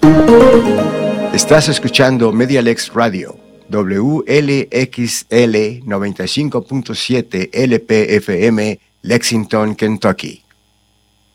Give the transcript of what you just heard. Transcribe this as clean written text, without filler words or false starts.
Estás escuchando MediaLex Radio, WLXL 95.7 LPFM, Lexington, Kentucky.